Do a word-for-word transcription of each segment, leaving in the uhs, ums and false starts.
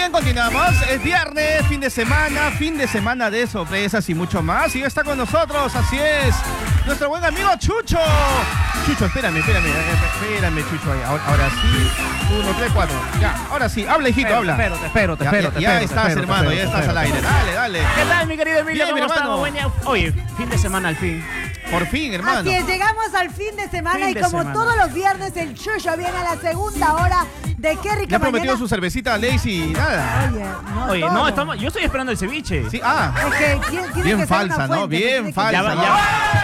bien, continuamos. Es viernes, fin de semana, fin de semana de sorpresas y mucho más. Y ya está con nosotros, así es, nuestro buen amigo Chucho. Chucho, espérame, espérame, espérame, Chucho. Ahora, ahora sí. Uno, tres, cuatro. Ya, ahora sí. Habla, hijito, espero, habla. Te espero, te espero, te ya, espero. Ya, te ya espero, estás, espero, hermano, espero, ya estás espero, al aire. espero. Dale, dale. ¿Qué tal, mi querido Emilio? Bien, ¿Cómo mi estamos? hermano. Buena- Oye, fin de semana al fin. Por fin, hermano. Así es, llegamos al fin de semana Fin y de como semana. todos los viernes el Chucho viene a la segunda hora de Qué Rica Le ha prometido Mañana. su cervecita a Lazy y nada. Oye, no, Oye, todo. no, estamos, yo estoy esperando el ceviche. Sí, ah. Es que tiene, tiene Bien que falsa, ser una ¿no? fuente, Bien tiene que- falsa. Ya, va- ¿no?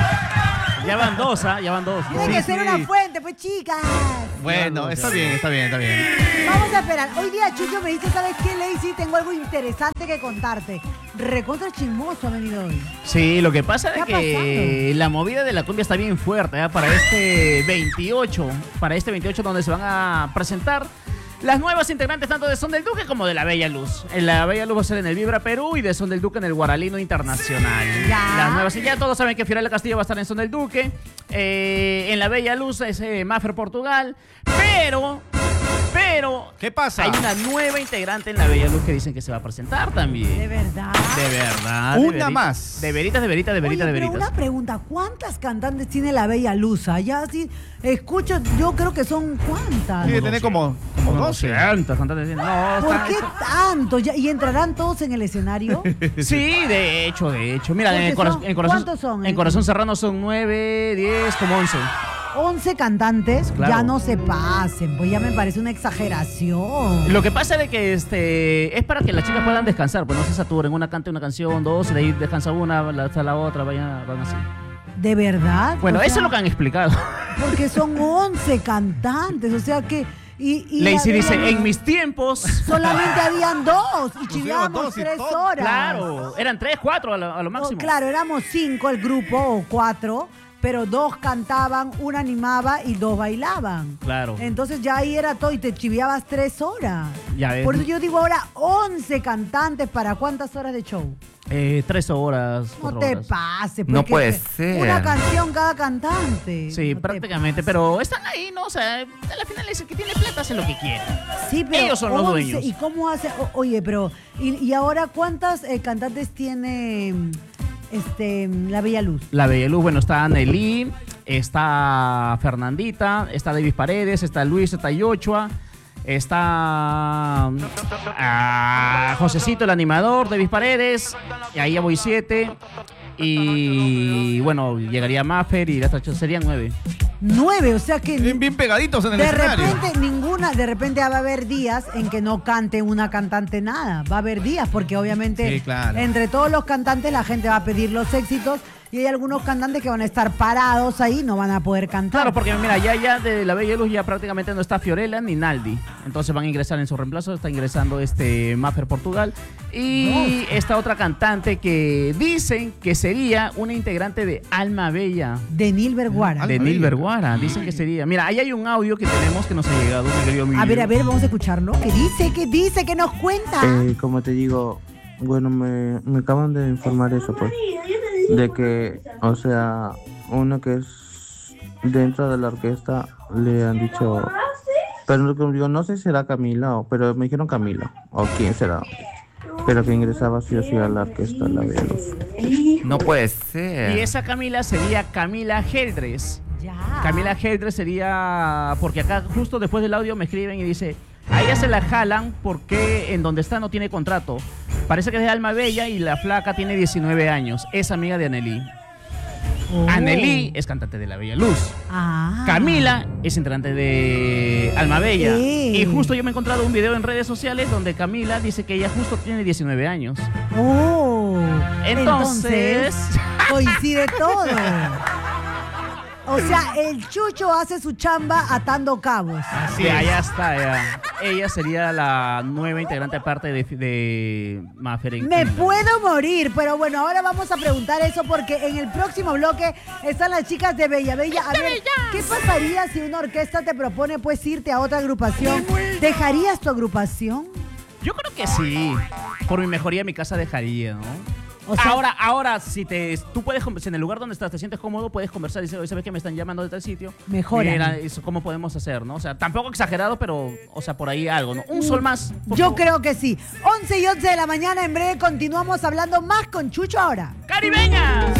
ya, ya van dos, ¿ah? Ya van dos. Tiene Sí, que ser sí. una fuente, pues chicas. Bueno, está bien, está bien, está bien. Vamos a esperar. Hoy día Chucho me dice, ¿sabes qué, Lazy? Tengo algo interesante que contarte. Recontra chismoso ha venido hoy. Sí, lo que pasa ¿Qué es ha que la movida de la cumbia está bien fuerte, ¿eh? Para este veintiocho, para este veintiocho donde se van a presentar las nuevas integrantes tanto de Son del Duque como de La Bella Luz. En La Bella Luz va a ser en el Vibra Perú y de Son del Duque en el Guaralino Internacional. Ya. Las nuevas, y ya todos saben que Fiorella Castillo va a estar en Son del Duque, eh, en La Bella Luz es eh, Maffer Portugal, pero... Pero ¿Qué pasa? hay una nueva integrante en La Bella Luz que dicen que se va a presentar también. De verdad. De verdad. de Una verita- más. De veritas, de veritas, de veritas, Oye, de pero veritas. una pregunta, ¿cuántas cantantes tiene la Bella Luz? Ya así, escucho, yo creo que son cuántas. Tiene que tener como, como Como doce. doscientas cantantes. No, ¿Por está- qué está- tanto? Ya- ¿Y entrarán todos en el escenario? Sí, de hecho, de hecho. Mira, en, Porque el cora- son- en corazón, ¿cuántos son? En Corazón Serrano son nueve, diez, como once. once cantantes, Claro. ya no se pasen, pues ya me parece una exageración. Lo que pasa es de que este es para que las chicas puedan descansar, pues no se saturen. Una canta una canción, dos, y de ahí descansa una, la, hasta la otra, vayan, van así. ¿De verdad? Bueno, O eso sea, es lo que han explicado. Porque son once cantantes, o sea que... Y, y Lacey la- dice, la- en mis tiempos... Solamente habían dos y Pusieron chilábamos dos y tres todo. horas. Claro, eran tres, cuatro a lo, a lo No, máximo. claro, éramos cinco el grupo, o cuatro, pero dos cantaban, una animaba y dos bailaban. Claro. Entonces ya ahí era todo y te chiviabas tres horas. Ya ves. Por eso yo digo ahora once cantantes para cuántas horas de show. Eh, tres horas, No cuatro te horas. pases. No porque puede es ser. Una canción cada cantante. Sí, No te prácticamente, pases. pero están ahí, ¿no? O sea, al final es el que tiene plata hace lo que quiere. Sí, pero ellos son los once, dueños. ¿Y cómo hace? O- oye, pero ¿y, y ahora cuántas eh, cantantes tiene este la Bella Luz? La Bella Luz, bueno, está Anneli, está Fernandita, está Davis Paredes, está Luis, está Yochua, está ah, Josecito, el animador, Davis Paredes, y ahí ya voy siete. Y bueno, llegaría Maffer y las otras serían nueve. Nueve, o sea que Bien, bien pegaditos en el de escenario. repente ninguna, de repente va a haber días en que no cante una cantante nada. Va a haber días porque obviamente Sí, claro. entre todos los cantantes la gente va a pedir los éxitos y hay algunos cantantes que van a estar parados ahí, no van a poder cantar. Claro, porque mira, ya, ya de la Bella Luz ya prácticamente no está Fiorella ni Naldi. Entonces van a ingresar en su reemplazo, está ingresando este Maffer Portugal. Y esta otra cantante que dicen que sería una integrante de Alma Bella. de Nil Verguara. Alma De Bella. Nil Verguara, dicen que sería. Mira, ahí hay un audio que tenemos que nos ha llegado, mi querido Emilio. A ver, a ver, vamos a escucharlo. ¿Qué dice? ¿Qué dice? ¿Qué nos cuenta? Eh, como te digo, bueno, me, me acaban de informar eso, pues. De que, o sea, uno que es dentro de la orquesta le han dicho. Pero como digo, no sé si será Camila, o, pero me dijeron Camila, o quién será. Pero que ingresaba sí o sí a la orquesta, la Bella Luz. No puede Y ser. esa Camila sería Camila Geldres. Ya. Camila Geldres sería. Porque acá, justo después del audio, me escriben y dice: a ella se la jalan porque en donde está no tiene contrato. Parece que es de Alma Bella y la flaca tiene diecinueve años. Es amiga de Anneli. Oh. Anneli es cantante de La Bella Luz. Ah. Camila es integrante de Alma Bella. Sí. Y justo yo me he encontrado un video en redes sociales donde Camila dice que ella justo tiene diecinueve años. Oh. Entonces- coincide todo. O sea, el Chucho hace su chamba atando cabos. Sí, allá está. ya. Ella sería la nueva integrante aparte de, de Maffer. en- Me en- puedo morir, pero bueno, ahora vamos a preguntar eso porque en el próximo bloque están las chicas de Bella Bella. A ver, ¿qué pasaría si una orquesta te propone pues irte a otra agrupación? ¿Dejarías tu agrupación? Yo creo que sí. Por mi mejoría, mi casa dejaría, ¿no? O sea, ahora, ahora, si te, tú puedes, si en el lugar donde estás te sientes cómodo, puedes conversar y decir, oye, ¿sabes que me están llamando de tal sitio? Mejora. Mira, eso, ¿cómo podemos hacer, no? O sea, tampoco exagerado, pero, o sea, por ahí algo, ¿no? Un sol más. por yo favor. creo que sí. once y once de la mañana, en breve continuamos hablando más con Chucho ahora. ¡Caribeña!